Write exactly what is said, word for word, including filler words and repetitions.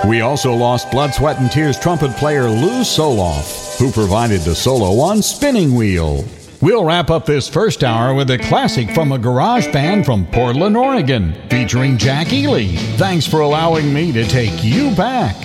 We also lost Blood, Sweat, and Tears trumpet player Lou Soloff, who provided the solo on Spinning Wheel. We'll wrap up this first hour with a classic from a garage band from Portland, Oregon, featuring Jack Ely. Thanks for allowing me to take you back.